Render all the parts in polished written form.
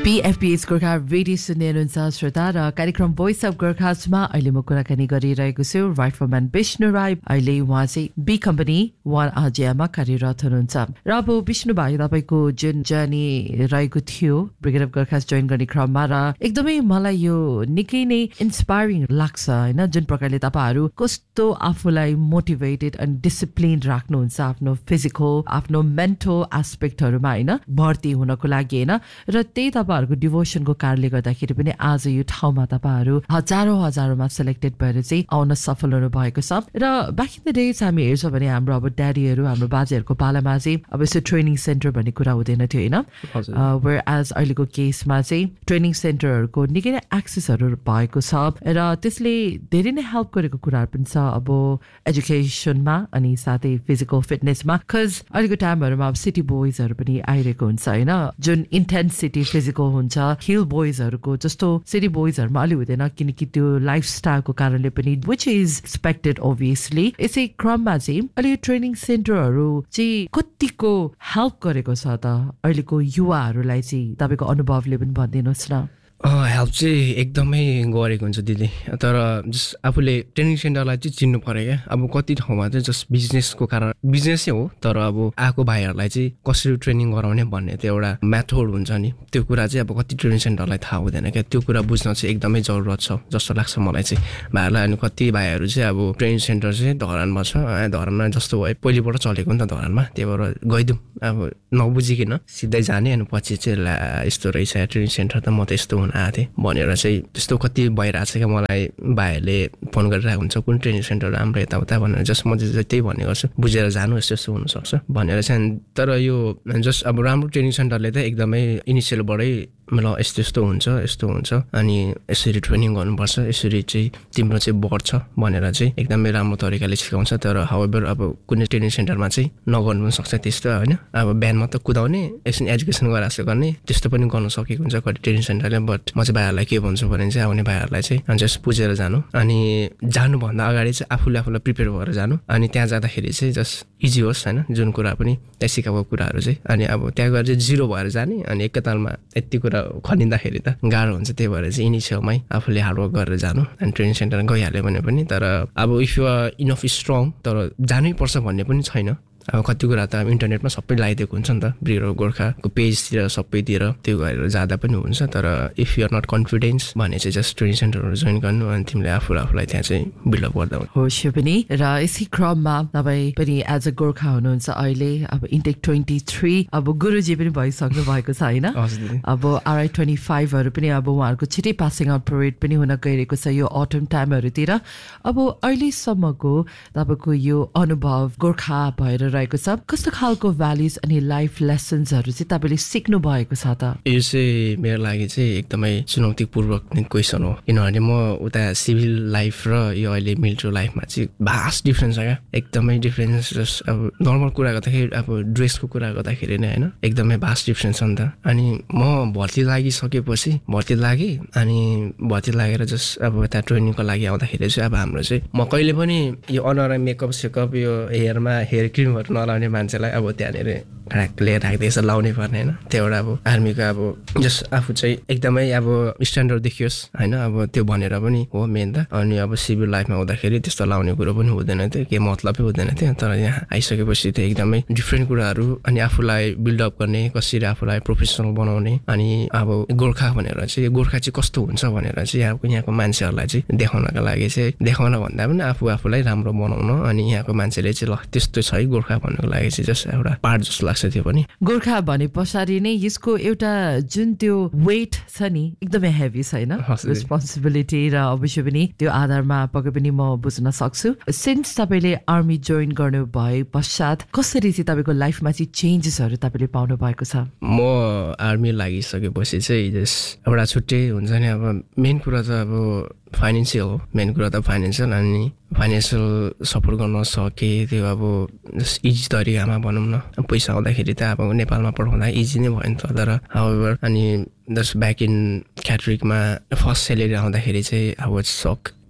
PFPH Gorkha radio सुन्ने हुनुहुन्छ श्रोता र कार्यक्रम भोइस अफ गोर्खासमा अहिले म कुराकानी गरिरहेको छु राइट फरम्यान विष्णु राई। अहिले उहाँ चाहिँ बी कम्पनी वान आजियामा कार्यरत हुनुहुन्छ र अब विष्णु भाइ तपाईँको जुन जर्नी रहेको थियो ब्रिगेड अफ गोर्खास जोइन गर्ने क्रममा र एकदमै मलाई यो निकै नै इन्स्पायरिङ लाग्छ होइन, जुन प्रकारले तपाईँहरू कस्तो आफूलाई मोटिभेटेड एन्ड डिसिप्लिन राख्नुहुन्छ आफ्नो फिजिकल आफ्नो मेन्टल एस्पेक्टहरूमा होइन भर्ती हुनको लागि होइन, र त्यही तपाईँहरूको डिभोसनको कारणले गर्दाखेरि पनि आज यो ठाउँमा तपाईँहरू हजारौँमा सेलेक्टेड भएर चाहिँ आउन सफल हुनु भएको छ। र ब्याक इन द डेज हामी हेर्छौँ भने हाम्रो अब ड्याडीहरू हाम्रो बाजेहरूको पालामा चाहिँ अब यस्तो ट्रेनिङ सेन्टर भन्ने कुरा हुँदैन थियो होइन, वेयर एज अहिलेको केसमा चाहिँ ट्रेनिङ सेन्टरहरूको निकै नै एक्सेसहरू भएको छ र त्यसले धेरै नै हेल्प गरेको कुराहरू पनि छ अब एजुकेसनमा अनि साथै फिजिकल फिटनेसमा। बिकज अहिलेको टाइमहरूमा अब सिटी बोइजहरू पनि आइरहेको हुन्छ होइन, जुन इन्टेन्सिटी फिजिकल हुन्छ हिल बोइजहरूको जस्तो सिटी बोइजहरूमा अलि हुँदैन किनकि त्यो लाइफस्टाइलको कारणले पनि विच इज एक्सपेक्टेड ओभियसली। यसै क्रममा चाहिँ अहिले ट्रेनिङ सेन्टरहरू चाहिँ कतिको हेल्प गरेको छ त अहिलेको युवाहरूलाई चाहिँ तपाईँको अनुभवले पनि भनिदिनुहोस् न। हेल्प चाहिँ एकदमै गरेको हुन्छ दिदी, तर जस्ट आफूले ट्रेनिङ सेन्टरलाई चाहिँ चिन्नु पऱ्यो क्या। अब कति ठाउँमा चाहिँ जस्ट बिजनेसको कारण बिजनेसै हो, तर अब आएको भाइहरूलाई चाहिँ कसरी ट्रेनिङ गराउने भन्ने त्यो एउटा मेथड हुन्छ नि, त्यो कुरा चाहिँ अब कति ट्रेनिङ सेन्टरलाई थाहा हुँदैन क्या। त्यो कुरा बुझ्न चाहिँ एकदमै जरुरत छ जस्तो लाग्छ मलाई चाहिँ भाइहरूलाई। अनि कति भाइहरू चाहिँ अब ट्रेनिङ सेन्टर चाहिँ धरानमा छ, धरानमा जस्तो भयो पहिलेबाट चलेको नि त धरानमा, त्यही भएर गइदिउँ अब नबुझिकन सिधै जाने अनि पछि चाहिँ यस्तो रहेछ ट्रेनिङ सेन्टर त म त यस्तो हुन आएको थिएँ भनेर चाहिँ त्यस्तो कति भइरहेको छ क्या। मलाई भाइहरूले फोन गरिरहेको हुन्छ कुन ट्रेनिङ सेन्टर राम्रो यताउता भनेर, जस्ट म चाहिँ त्यही भन्ने गर्छु बुझेर जानु यस्तो यस्तो हुनसक्छ भनेर चाहिँ। तर यो जस्ट अब राम्रो ट्रेनिङ सेन्टरले त एकदमै इनिसियलबाटै ल यस्तो हुन्छ अनि यसरी ट्रेनिङ गर्नुपर्छ, यसरी चाहिँ तिम्रो चाहिँ बढ्छ भनेर चाहिँ एकदमै राम्रो तरिकाले सिकाउँछ। तर हाउएभर अब कुनै ट्रेनिङ सेन्टरमा चाहिँ नगर्नु पनि सक्छ त्यस्तो होइन, अब बिहान मात्र कुदाउने एकछिन एजुकेसन गरेर जस्तो गर्ने त्यस्तो पनि गर्न सकेको हुन्छ कति ट्रेनिङ सेन्टरले। बट म चाहिँ भाइहरूलाई के भन्छु भने चाहिँ आउने भाइहरूलाई चाहिँ जस्ट बुझेर जानु अनि जानुभन्दा अगाडि चाहिँ आफूलाई प्रिपेयर भएर जानु। अनि त्यहाँ जाँदाखेरि चाहिँ जस्ट इजी होस् होइन, जुन कुरा पनि त्यहाँ सिकाएको कुराहरू चाहिँ। अनि अब त्यहाँ गएर चाहिँ जिरो भएर जाने अनि एकैतालमा यति कुरा खनिँदाखेरि त गाह्रो हुन्छ, त्यही भएर चाहिँ इनिसियलमै आफूले हार्डवर्क गरेर जानु अनि ट्रेनिङ सेन्टर गइहाल्यो भने पनि। तर अब if you are enough strong तर जानै पर्छ भन्ने पनि छैन। अब कति कुरा त अब इन्टरनेटमा सबै लगाइदिएको हुन्छ नि त, ब्रिगेड अफ गोर्खाको पेजतिर सबैतिर त्यो गरेर जाँदा पनि हुन्छ। तर if you are not confidence भने चाहिँ जस्ट ट्रेनिङ सेन्टरहरू जोइन गर्नु अनि तिमीले आफूलाई त्यहाँ चाहिँ बिल्डअप गर्दा होस् यो पनि। र यसै क्रममा तपाईँ पनि एज अ गोर्खा हुनुहुन्छ अहिले, अब इन्टेक 23 अब गुरुजी पनि भइसक्नु भएको छ होइन, अब RI 25हरू पनि अब उहाँहरूको छिटै पासिङ आउट परेड पनि हुन गइरहेको छ यो अटम टाइमहरूतिर। अब अहिलेसम्मको तपाईँको यो अनुभव गोर्खा भएर रहेको छ, कस्तो खालको भ्याल्युज अनि लाइफ लेसन्सहरू चाहिँ तपाईँले सिक्नु भएको छ त? यो चाहिँ मेरो लागि चाहिँ एकदमै चुनौतीपूर्वक क्वेसन हो, किनभने म उता सिभिल लाइफ र यो अहिले मिलिट्री लाइफमा चाहिँ भास्ट डिफ्रेन्स छ क्या, एकदमै डिफ्रेन्स। जस्ट अब नर्मल कुरा गर्दाखेरि अब ड्रेसको कुरा गर्दाखेरि नै होइन एकदमै भास्ट डिफ्रेन्स छ नि त। अनि म भर्ती लागिसकेपछि भर्ती लागेँ अनि भर्ती लागेर जस्ट अब यता ट्रेनिङको लागि आउँदाखेरि चाहिँ अब हाम्रो चाहिँ म कहिले पनि यो अनुहार मेकअप सेकअप यो हेयरमा हेयर क्रिमहरू नलाउने मान्छेलाई अब त्यहाँनिर लिएर राख्दैछ लाउनै पर्ने होइन, त्यो एउटा अब आर्मीको अब जस्ट आफू चाहिँ एकदमै अब स्ट्यान्डर्ड देखियोस् होइन, अब त्यो भनेर पनि हो मेन त। अनि अब सिभिल लाइफमा हुँदाखेरि त्यस्तो लाउने कुरो पनि हुँदैन थियो, केही मतलबै हुँदैन थियो। तर यहाँ आइसकेपछि त एकदमै डिफ्रेन्ट कुराहरू अनि आफूलाई बिल्डअप गर्ने कसरी आफूलाई प्रोफेसनल बनाउने अनि अब गोर्खा भनेर चाहिँ गोर्खा चाहिँ कस्तो हुन्छ भनेर चाहिँ यहाँको मान्छेहरूलाई चाहिँ देखाउनका लागि चाहिँ देखाउन भन्दा पनि आफूलाई राम्रो बनाउन अनि यहाँको मान्छेले चाहिँ ल त्यस्तो छ है गोर्खा भन्नुको लागि चाहिँ जस्ट एउटा पार्ट जस्तो लाग्छ त्यो पनि। गोर्खा भने पछाडि नै यसको एउटा जुन त्यो वेट छ नि एकदमै हेभी छ होइन, रेस्पोन्सिबिलिटी र अवश्य पनि त्यो आधारमा पक्कै पनि म बुझ्न सक्छु। सिन्स तपाईँले आर्मी जोइन गर्नु भए पश्चात कसरी चाहिँ तपाईँको लाइफमा चाहिँ चेन्जेसहरू तपाईँले पाउनु भएको छ? म आर्मी लागिसकेपछि चाहिँ जस्ट एउटा छुट्टै हुन्छ नि, अब मेन कुरा त अब फाइनेन्सियल हो, मेन कुरा त फाइनेन्सियल। अनि फाइनेन्सियल सपोर्ट गर्न सके त्यो अब जस्ट इजी तरिकामा भनौँ न, पैसा आउँदाखेरि त अब नेपालमा पठाउँदा इजी नै भयो नि त। तर हाउएभर अनि just back in क्याटरिकमा first salary आउँदाखेरि चाहिँ अब सक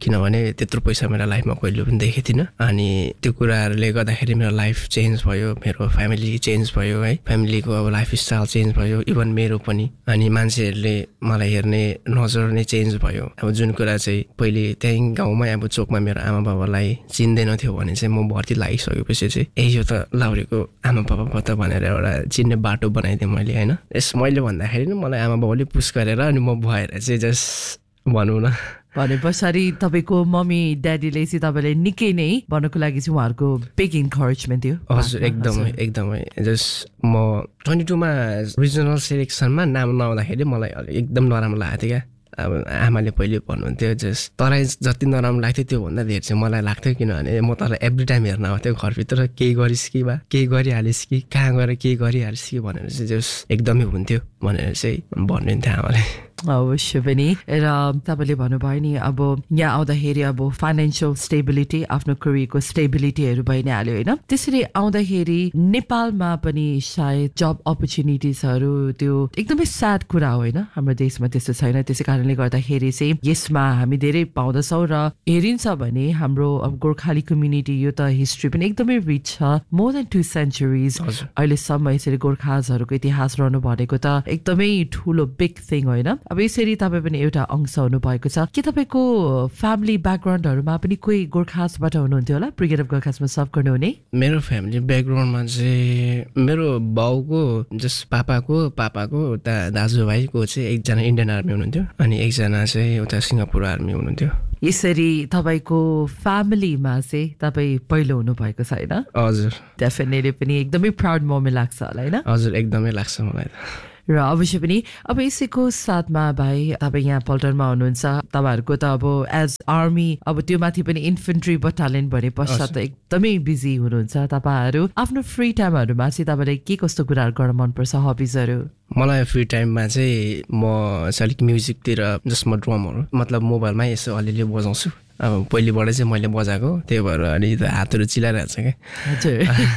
किनभने त्यत्रो पैसा मेरो लाइफमा कहिले पनि देखेको थिइनँ अनि त्यो कुराहरूले गर्दाखेरि मेरो लाइफ चेन्ज भयो मेरो फ्यामिली चेन्ज भयो है फ्यामिलीको अब लाइफस्टाइल चेन्ज भयो इभन मेरो पनि अनि मान्छेहरूले मलाई हेर्ने नजर नै चेन्ज भयो अब जुन कुरा चाहिँ पहिले त्यहीँ गाउँमै अब चोकमा मेरो आमा बाबालाई चिन्दैन थियो भने चाहिँ म भर्ती लागिसकेपछि चाहिँ यो त लाउरेको आमा बाबा पो त भनेर एउटा चिन्ने बाटो बनाइदिएँ मैले होइन मैले भन्दाखेरि नि मलाई आमा बाबाले पुस गरेर अनि म भएर चाहिँ जस्ट भनौँ न भने पछाडि तपाईँको मम्मी ड्याडीले चाहिँ तपाईँलाई निकै नै भन्नको लागि चाहिँ उहाँहरूको बिग इन्करेजमेन्ट थियो हजुर एकदमै जस्ट म 22मा रिजनल सेलेक्सनमा नाम नआउँदाखेरि मलाई एकदम नराम्रो लागेको थियो क्या अब आमाले पहिले भन्नुहुन्थ्यो जस्ट तँलाई जति नराम्रो लाग्थ्यो त्योभन्दा धेरै चाहिँ मलाई लाग्थ्यो किनभने म तँलाई एभ्री टाइम हेर्न आउँथ्यो घरभित्र केही गरिस् कि बा केही गरिहालिस् कि कहाँ गएर केही गरिहालिस् कि भनेर चाहिँ जस्ट एकदमै हुन्थ्यो भनेर चाहिँ भन्नुहुन्थ्यो आमाले अवश्य पनि र तपाईँले भन्नुभयो नि अब यहाँ आउँदाखेरि अब फाइनेन्सियल स्टेबिलिटी आफ्नो करियरको स्टेबिलिटीहरू भइ नै हाल्यो होइन त्यसरी आउँदाखेरि नेपालमा पनि सायद जब अपर्च्युनिटिजहरू त्यो एकदमै स्याड कुरा हो होइन हाम्रो देशमा त्यस्तो छैन त्यसै कारणले गर्दाखेरि चाहिँ यसमा हामी धेरै पाउँदछौँ र हेरिन्छ भने हाम्रो अब गोर्खाली कम्युनिटी यो त हिस्ट्री पनि एकदमै रिच छ मोर देन 2 सेन्चुरिज अहिलेसम्म यसरी गोर्खाजहरूको इतिहास रहनु भनेको त एकदमै ठुलो बिग थिङ होइन अब यसरी तपाईँ पनि एउटा अंश हुनुभएको छ के तपाईँको फ्यामिली ब्याकग्राउन्डहरूमा पनि कोही गोर्खासबाट हुनुहुन्थ्यो होला ब्रिगेड अफ गोर्खासमा सर्भ गर्नुहुने मेरो फ्यामिली ब्याकग्राउन्डमा चाहिँ मेरो बाउको जस्ट पापाको उता दाजुभाइको चाहिँ एकजना इन्डियन आर्मी हुनुहुन्थ्यो अनि एकजना चाहिँ उता सिङ्गापुर आर्मी हुनुहुन्थ्यो यसरी तपाईँको फ्यामिलीमा चाहिँ तपाईँ पहिलो हुनुभएको छ होइन हजुर डेफिनेटली पनि एकदमै प्राउड मोमेन्ट लाग्छ होला होइन हजुर एकदमै लाग्छ मलाई र अवश्य पनि अब यसैको साथमा भाइ तपाईँ यहाँ पल्टनमा हुनुहुन्छ तपाईँहरूको त अब एज आर्मी अब त्यो माथि पनि इन्फेन्ट्री बटालियन भने पश्चात एकदमै बिजी हुनुहुन्छ तपाईँहरू आफ्नो फ्री टाइमहरूमा चाहिँ तपाईँलाई के कस्तो कुराहरू गर्न मनपर्छ हबिजहरू मलाई फ्री टाइममा चाहिँ म अलिक म्युजिकतिर जस्ट म ड्रमहरू मतलब मोबाइलमै यसो अलिअलि बजाउँछु अब पहिलेबाट चाहिँ मैले बजाएको त्यही भएर अनि हातहरू चिलाइरहेको छ क्या हजुर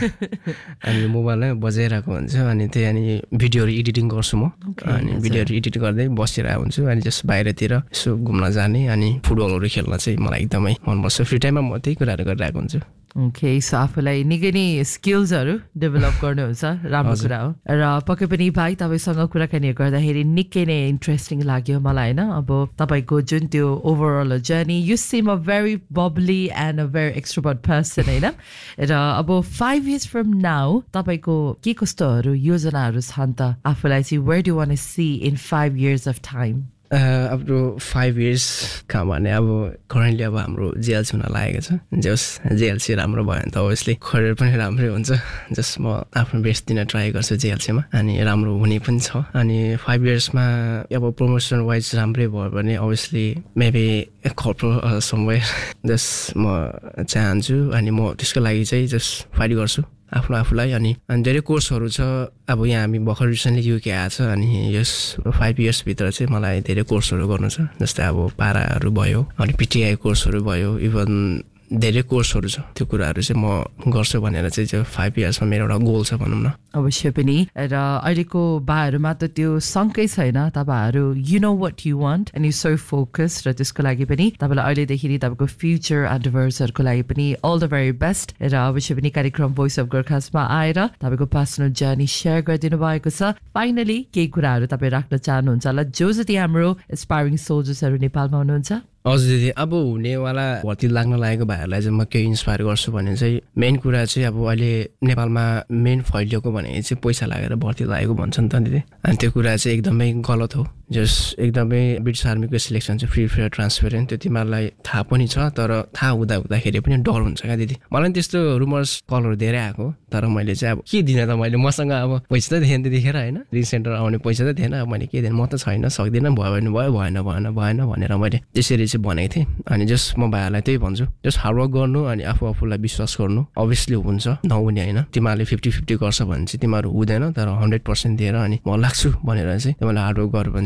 अनि मोबाइलमै बजाइरहेको हुन्छु अनि त्यही अनि भिडियोहरू एडिटिङ गर्छु म अनि भिडियोहरू एडिट गर्दै बसिरहेको हुन्छु अनि जस्ट बाहिरतिर यसो घुम्न जाने अनि फुटबलहरू खेल्न चाहिँ मलाई एकदमै मनपर्छ फ्री टाइममा म त्यही कुराहरू गरिरहेको हुन्छु ओके सो आफूलाई निकै नै स्किल्सहरू डेभलप गर्नुहुन्छ राम्रो कुरा हो र पक्कै पनि भाइ तपाईँसँग कुराकानी गर्दाखेरि निकै नै इन्ट्रेस्टिङ लाग्यो मलाई होइन अब तपाईँको जुन त्यो overall journey you SIM a very Babli and a very extrovert person होइन र अब 5 years फ्रम नाउ तपाईँको के कस्तोहरू योजनाहरू छन् त आफूलाई चाहिँ where do want to see in 5 years of time आफ्नो 5 years कहाँ भने अब करेन्टली अब हाम्रो जेएलसी हुन लागेको छ जस जेएलसी राम्रो भयो भने त अभियसली करियर पनि राम्रै हुन्छ जस म आफ्नो बेस्ट दिन ट्राई गर्छु जेएलसीमा अनि राम्रो हुने पनि छ अनि 5 yearsमा अब प्रमोसन वाइज राम्रै भयो भने अभियसली मेबी कर्पोरेट समवेयर जस म चाहन्छु अनि म त्यसको लागि चाहिँ जस्ट फाइट गर्छु आफूलाई अनि धेरै कोर्सहरू छ अब यहाँ हामी भर्खर रिसेन्टली युके आएको छ अनि यस 5 years भित्र चाहिँ मलाई धेरै कोर्सहरू गर्नु छ जस्तै अब पाराहरू भयो अनि पिटिआई कोर्सहरू भयो इभन धेरै कोर्सहरू छ त्यो कुराहरू चाहिँ म गर्छु भनेर चाहिँ त्यो 5 yearsमा मेरो एउटा गोल छ भनौँ न अवश्य पनि र अहिलेको बाहरूमा त त्यो सँगै छैन तपाईँहरू you know what you want and you so focus र त्यसको लागि पनि तपाईँलाई अहिलेदेखि नै तपाईँको फ्युचर एडभर्सहरूको लागि पनि अल द भेरी बेस्ट र अवश्य पनि कार्यक्रम भोइस अफ गोर्खासमा आएर तपाईँको पर्सनल जर्नी सेयर गरिदिनु भएको छ फाइनली केही कुराहरू तपाईँ राख्न चाहनुहुन्छ होला जो जति हाम्रो एस्पायरिङ सोल्जर्सहरू नेपालमा हुनुहुन्छ हजुर दिदी अब हुनेवाला भर्ती लाग्न लागेको भाइहरूलाई चाहिँ म केही इन्सपायर गर्छु भने चाहिँ मेन कुरा चाहिँ अब अहिले नेपालमा मेन फैलिएको भनेको चाहिँ पैसा लागेर भर्ती लागेको भन्छ नि त दिदी अनि त्यो कुरा चाहिँ एकदमै गलत हो जस एकदमै ब्रिटिस आर्मीको सिलेक्सन चाहिँ फ्री फेयर ट्रान्सपेरेन्ट त्यो तिमीहरूलाई थाहा पनि छ तर थाहा हुँदाखेरि पनि डर हुन्छ क्या दिदी मलाई त्यस्तो रुमर्स कलहरू धेरै आएको तर मैले चाहिँ अब के दिने त मैले मसँग अब पैसा त थिएन त्यतिखेर होइन रिसेन्टर आउने पैसा त थिएन अब मैले के दिएँ म त छैन सक्दिनँ भयो भने भयो भएन भनेर मैले त्यसरी चाहिँ भनेको थिएँ अनि जस्ट म भाइहरूलाई त्यही भन्छु जस्ट हार्डवर्क गर्नु अनि आफूलाई विश्वास गर्नु अभियसली हुन्छ नहुने होइन तिमीहरूले 50-50 गर्छ भने चाहिँ तिमीहरू हुँदैन तर 100% दिएर अनि म लाग्छु भनेर चाहिँ तिमीलाई हार्डवर्क गर्यो भने चाहिँ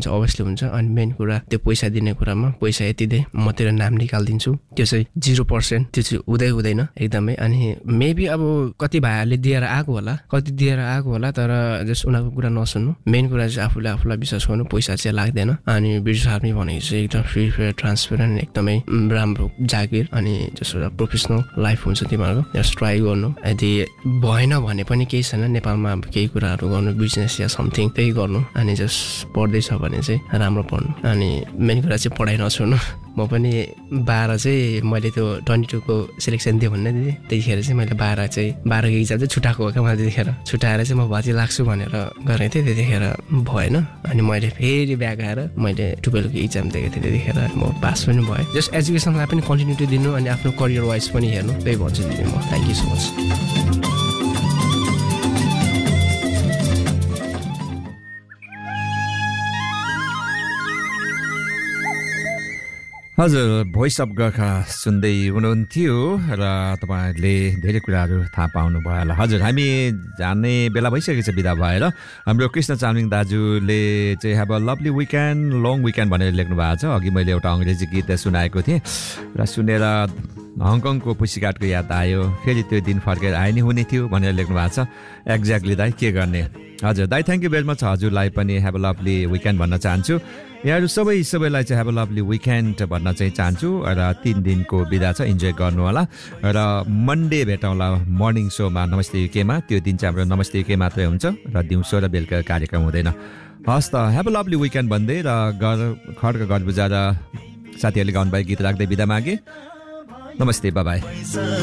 चाहिँ अभियसली हुन्छ अनि मेन कुरा त्यो पैसा दिने कुरामा पैसा यति दे म तेरो नाम निकालिदिन्छु त्यो चाहिँ 0% त्यो चाहिँ हुँदैन एकदमै अनि मेबी अब कति भाइहरूले दिएर आएको होला तर जस्ट उनीहरूको कुरा नसुन्नु मेन कुरा चाहिँ आफूलाई विश्वास गर्नु पैसा चाहिँ लाग्दैन अनि ब्रिटिस आर्मी भनेको चाहिँ एकदम फ्री फेयर ट्रान्सपेरेन्ट एकदमै राम्रो जागिर अनि जस्तो एउटा प्रोफेसनल लाइफ हुन्छ तिमीहरूको जस्ट ट्राई गर्नु यदि भएन भने पनि केही छैन नेपालमा अब केही कुराहरू गर्नु बिजनेस या समथिङ त्यही गर्नु अनि जस्ट पढ्दैछ भने चाहिँ राम्रो पढ्नु अनि मेन कुरा चाहिँ पढाइ नछोड्नु म पनि 12 चाहिँ मैले त्यो 22 को सिलेक्सन दिएँ भन्ने दिदी त्यतिखेर चाहिँ मैले 12 को इक्जाम चाहिँ छुट्याएको हो क्या मैले त्यतिखेर छुट्याएर चाहिँ म भर्ती लाग्छु भनेर गरेको थिएँ त्यतिखेर भएन अनि मैले फेरि ब्याक आएर मैले 12 को इक्जाम दिएको थिएँ त्यतिखेर म पास पनि भएँ जस्ट एजुकेसनलाई पनि कन्टिन्युटी दिनु अनि आफ्नो करियर वाइज पनि हेर्नु त्यही भन्छु दिदी म थ्याङ्क यू सो मच हजुर भोइस अफ गोर्खा सुन्दै हुनुहुन्थ्यो र तपाईहरुले धेरै कुराहरू थाहा पाउनु भयो होला हजुर हामी जान्ने बेला भइसकेको छ बिदा भएर हाम्रो कृष्ण चामलिङ दाजुले चाहिँ have a lovely weekend long weekend भनेर लेख्नु भएको छ अघि मैले एउटा अंग्रेजी गीत सुनाएको थिएँ र सुनेर हङकङको पुसीकाटको याद आयो फेरि त्यो दिन फर्केर आए नि हुने थियो भनेर लेख्नु भएको छ एक्ज्याक्टली दाइ के गर्ने हजुर दाइ थ्याङ्क यू भेरी मच हजुरलाई पनि हैव अ लभली विकेन्ड भन्न चाहन्छु यहाँहरु सबैलाई चाहिँ हैव अ लभली विकेन्ड भन्न चाहिँ चाहन्छु र 3 दिनको बिदा छ इन्जोय गर्नु होला र मन्डे भेटौँला मर्निङ शोमा नमस्ते युकेमा त्यो दिन चाहिँ हाम्रो नमस्ते युके मात्रै हुन्छ र दिउँसो र बेलुका कार्यक्रम हुँदैन हस् त हैव अ लभली विकेन्ड भन्दै र खड्ग घर बुझाएर साथीहरूले गाउनु भएको गीत राख्दै बिदा मागे नमस्ते बाइ बाइ